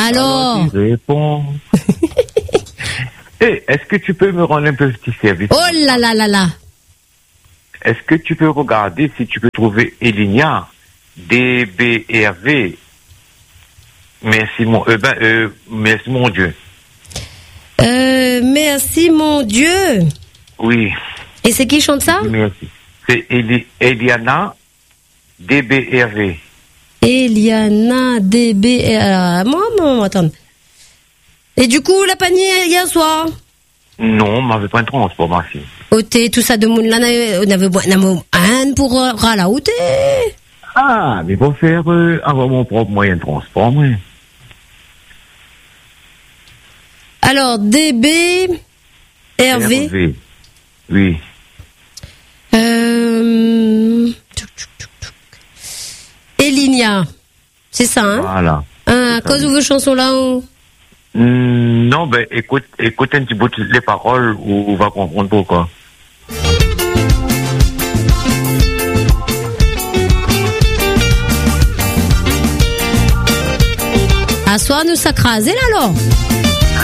Alors tu réponds. Est-ce que tu peux me rendre un petit service? Oh là là là là. Est-ce que tu peux regarder si tu peux trouver Elinia, DBRV? Merci mon Dieu. Merci mon Dieu. Oui. Et c'est qui chante ça? Merci. C'est Eliana, DBRV. Eliana, DBRV. Moi, attends. Et du coup, la panier hier soir? Non, on m'avait pas un transport, ma fille. Oté, tout ça de monde là, on avait un pour rala oté. Ah, mais pour faire avoir mon propre moyen de transport, moi. Alors, DB, RV. Oui. Elinia. C'est ça, hein? Voilà. À cause de vos chansons là non, ben, écoute un petit bout les paroles ou on va comprendre pourquoi. À soi, nous s'accraser là, alors.